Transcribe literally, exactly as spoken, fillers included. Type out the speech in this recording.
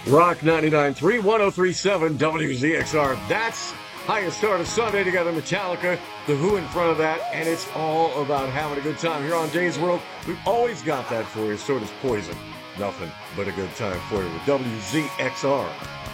Rock ninety-nine point three, one oh three point seven W Z X R. That's how you start a Sunday together. Metallica, The Who in front of that, and it's all about having a good time here on Jay's World. We've always got that for you. So does Poison. Nothing but a good time for you with W Z X R.